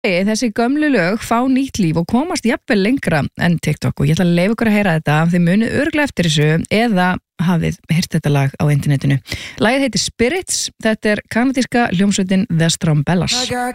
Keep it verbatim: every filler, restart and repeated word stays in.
Þessi gömlu lög fá nýtt líf og komast jafnvel lengra en TikTok og ég ætla að leyfa ykkur að heyra þetta, þið munið örugglega eftir þessu eða hafið heyrt þetta lag á internetinu. Lagið heitir Spirits, þetta er kanadíska hljómsveitin The Strombellas.